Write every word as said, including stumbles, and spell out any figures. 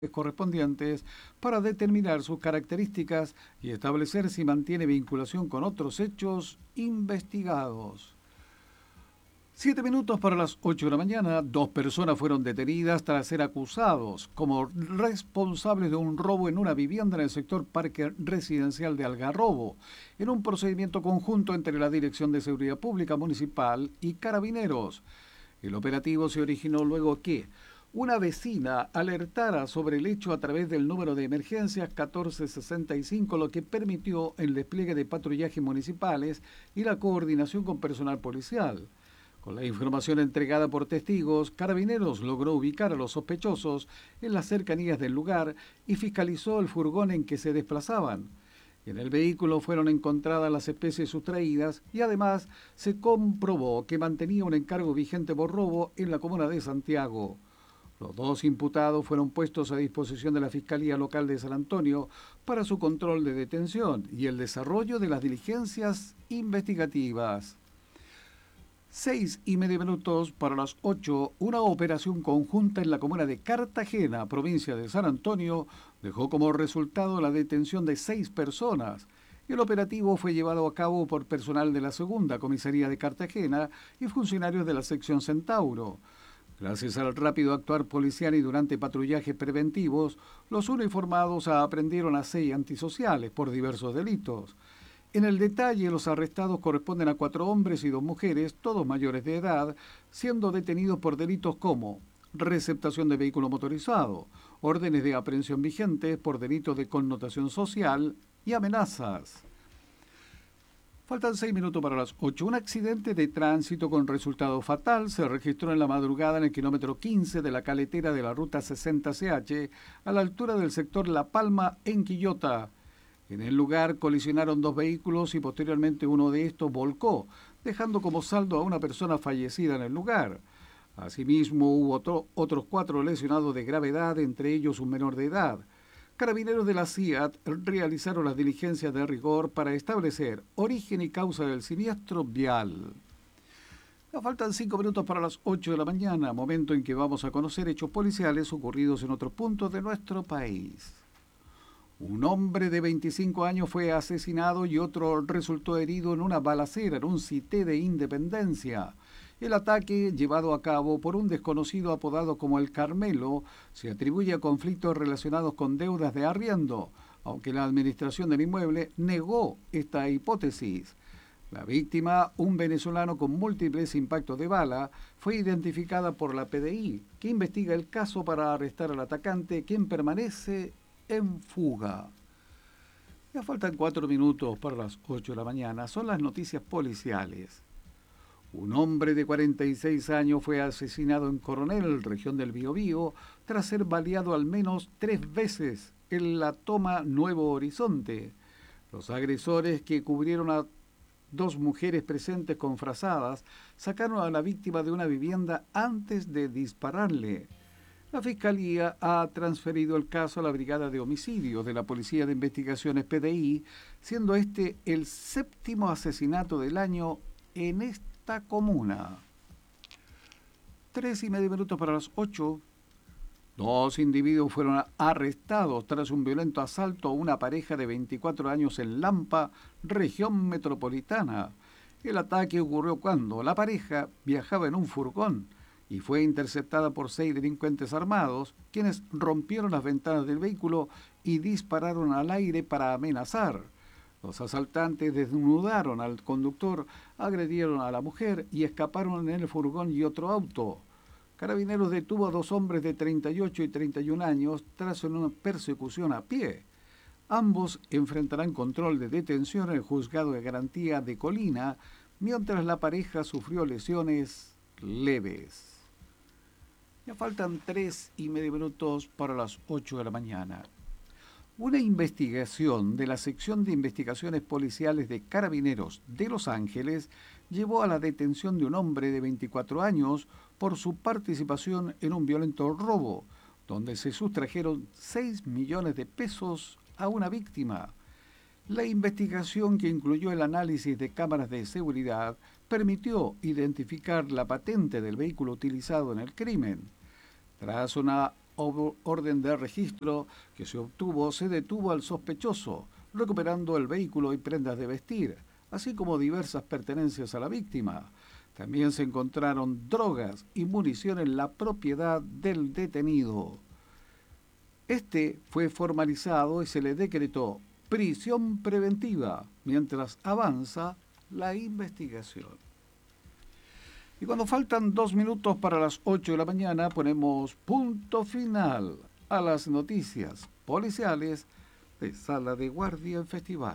correspondientes para determinar sus características y establecer si mantiene vinculación con otros hechos investigados. Siete minutos para las ocho de la mañana, dos personas fueron detenidas tras ser acusados como responsables de un robo en una vivienda en el sector Parque Residencial de Algarrobo, en un procedimiento conjunto entre la Dirección de Seguridad Pública Municipal y Carabineros. El operativo se originó luego que una vecina alertara sobre el hecho a través del número de emergencias catorce sesenta y cinco, lo que permitió el despliegue de patrullajes municipales y la coordinación con personal policial. Con la información entregada por testigos, Carabineros logró ubicar a los sospechosos en las cercanías del lugar y fiscalizó el furgón en que se desplazaban. En el vehículo fueron encontradas las especies sustraídas y además se comprobó que mantenía un encargo vigente por robo en la comuna de Santiago. Los dos imputados fueron puestos a disposición de la Fiscalía Local de San Antonio para su control de detención y el desarrollo de las diligencias investigativas. Seis y medio minutos para las ocho, una operación conjunta en la comuna de Cartagena, provincia de San Antonio, dejó como resultado la detención de seis personas. El operativo fue llevado a cabo por personal de la segunda comisaría de Cartagena y funcionarios de la sección Centauro. Gracias al rápido actuar policial y durante patrullajes preventivos, los uniformados aprendieron a seis antisociales por diversos delitos. En el detalle, los arrestados corresponden a cuatro hombres y dos mujeres, todos mayores de edad, siendo detenidos por delitos como receptación de vehículo motorizado, órdenes de aprehensión vigentes por delitos de connotación social y amenazas. Faltan seis minutos para las ocho. Un accidente de tránsito con resultado fatal se registró en la madrugada en el kilómetro quince de la caletera de la ruta sesenta C H, a la altura del sector La Palma, en Quillota. En el lugar colisionaron dos vehículos y posteriormente uno de estos volcó, dejando como saldo a una persona fallecida en el lugar. Asimismo, hubo otro, otros cuatro lesionados de gravedad, entre ellos un menor de edad. Carabineros de la C I A T realizaron las diligencias de rigor para establecer origen y causa del siniestro vial. Ya faltan cinco minutos para las ocho de la mañana, momento en que vamos a conocer hechos policiales ocurridos en otros puntos de nuestro país. Un hombre de veinticinco años fue asesinado y otro resultó herido en una balacera en un cité de Independencia. El ataque, llevado a cabo por un desconocido apodado como el Carmelo, se atribuye a conflictos relacionados con deudas de arriendo, aunque la administración del inmueble negó esta hipótesis. La víctima, un venezolano con múltiples impactos de bala, fue identificada por la P D I, que investiga el caso para arrestar al atacante, quien permanece en fuga. Ya faltan cuatro minutos para las ocho de la mañana. Son las noticias policiales. Un hombre de cuarenta y seis años fue asesinado en Coronel, región del Biobío, tras ser baleado al menos tres veces en la toma Nuevo Horizonte. Los agresores, que cubrieron a dos mujeres presentes con frazadas, sacaron a la víctima de una vivienda antes de dispararle. La Fiscalía ha transferido el caso a la Brigada de Homicidios de la Policía de Investigaciones P D I, siendo este el séptimo asesinato del año en esta comuna. Tres y medio minutos para las ocho. Dos individuos fueron arrestados tras un violento asalto a una pareja de veinticuatro años en Lampa, región metropolitana. El ataque ocurrió cuando la pareja viajaba en un furgón y fue interceptada por seis delincuentes armados, quienes rompieron las ventanas del vehículo y dispararon al aire para amenazar. Los asaltantes desnudaron al conductor, agredieron a la mujer y escaparon en el furgón y otro auto. Carabineros detuvo a dos hombres de treinta y ocho y treinta y un años tras una persecución a pie. Ambos enfrentarán control de detención en el juzgado de garantía de Colina, mientras la pareja sufrió lesiones leves. Ya faltan tres y medio minutos para las ocho de la mañana. Una investigación de la Sección de Investigaciones Policiales de Carabineros de Los Ángeles llevó a la detención de un hombre de veinticuatro años por su participación en un violento robo, donde se sustrajeron seis millones de pesos a una víctima. La investigación, que incluyó el análisis de cámaras de seguridad, permitió identificar la patente del vehículo utilizado en el crimen. Tras una orden de registro que se obtuvo, se detuvo al sospechoso, recuperando el vehículo y prendas de vestir, así como diversas pertenencias a la víctima. También se encontraron drogas y munición en la propiedad del detenido. Este fue formalizado y se le decretó prisión preventiva mientras avanza la investigación. Y cuando faltan dos minutos para las ocho de la mañana, ponemos punto final a las noticias policiales de Sala de Guardia en Festival.